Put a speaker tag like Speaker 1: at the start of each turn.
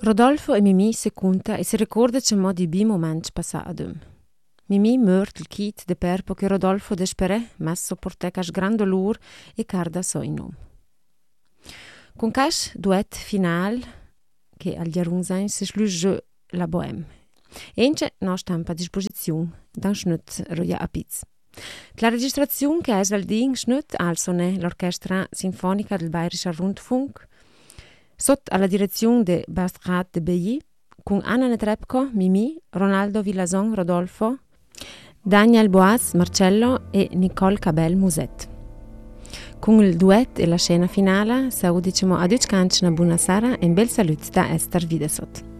Speaker 1: Rodolfo e Mimì se conta e si ricorda c'è mo di bi momenti passati. Mimì mört il kit de perpo che Rodolfo desperè, ma sopportè cash gran dolor e carda so in nom. Con cash duet final che al Jarunsein si schluge la bohème. Ence no stampa a disposizione dan schnut roia a piz. La registrazione che è al ding schnut also ne l'orchestra sinfonica del Bayerischer Rundfunk sotto alla direzione de Bastrat de Bailly con Anna Netrebko, Mimì, Ronaldo Villazon, Rodolfo, Daniel Boas, Marcello e Nicole Cabel Muset. Con il duet e la scena finale, diciamo a tutti una buona sera e un bel saluto da Esther Videsot.